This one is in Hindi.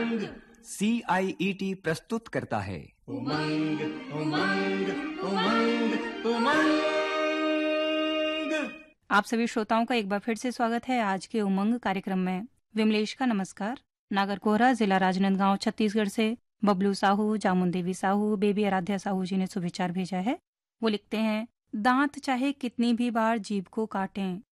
उमंग CIET प्रस्तुत करता है उमंग उमंग उमंग उमंग। आप सभी श्रोताओं का एक बार फिर से स्वागत है आज के उमंग कार्यक्रम में। विमलेश का नमस्कार। नागरकोहरा, जिला राजनांदगांव, छत्तीसगढ़ से बबलू साहू, जामुन देवी साहू, बेबी आराध्या साहू जी ने सुविचार भेजा है। वो लिखते हैं, दांत चाहे कितनी भी बार जीभ को काटें,